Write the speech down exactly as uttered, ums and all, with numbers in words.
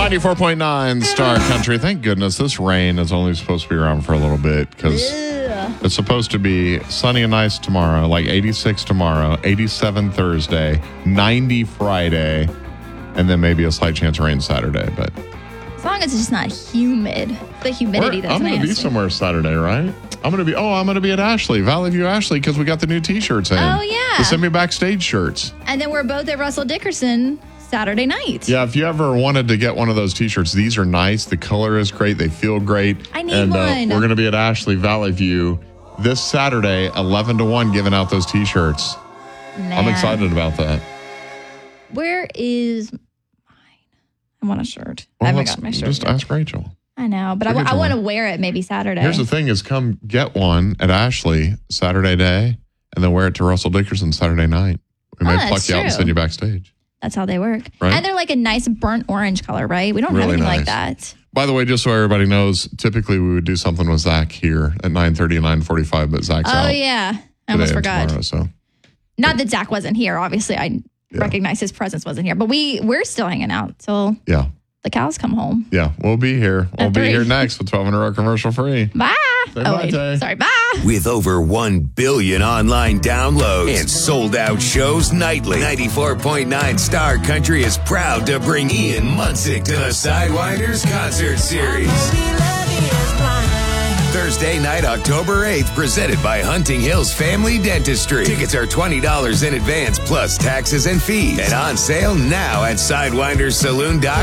ninety-four point nine Star Country. Thank goodness this rain is only supposed to be around for a little bit because it's supposed to be sunny and nice tomorrow, like eighty-six tomorrow, eighty-seven Thursday, ninety Friday, and then maybe a slight chance of rain Saturday. But as long as it's just not humid, the humidity that's I'm going to be somewhere Saturday, right? I'm going to be, oh, I'm going to be at Ashley, Valley View Ashley, because we got the new T-shirts in. Oh, yeah. The Send Me Backstage shirts. And then we're both at Russell Dickerson Saturday night. Yeah, if you ever wanted to get one of those T-shirts, these are nice. The color is great. They feel great. I need and, one. Uh, we're going to be at Ashley, Valley View this Saturday, eleven to one, giving out those T-shirts. Man. I'm excited about that. Where is mine? I want a shirt. Well, I haven't got my shirt. Just yet. ask Rachel. I know, but I, I want to wear it maybe Saturday. Here's the thing is come get one at Ashley Saturday day and then wear it to Russell Dickerson Saturday night. We may Oh, pluck that's you out and true. send you backstage. That's how they work. Right? And they're like a nice burnt orange color, right? We don't Really have anything nice. like that. By the way, just so everybody knows, typically we would do something with Zach here at nine thirty and nine forty-five, but Zach's Oh, out yeah. I almost today and forgot. tomorrow, so. Not that Zach wasn't here. Obviously, I Yeah. recognize his presence wasn't here. But we, we're still hanging out till Yeah. the cows come home. Yeah, we'll be here. We'll At be three. here next with twelve hundred hour commercial free. Bye. Say oh, bye, wait. Tay. Sorry, bye. With over one billion online downloads and sold out shows nightly, ninety-four point nine Star Country is proud to bring Ian Munsick to the Sidewinders Concert Series. Thursday night, October eighth, presented by Hunting Hills Family Dentistry. Tickets are twenty dollars in advance plus taxes and fees and on sale now at sidewinders saloon dot com.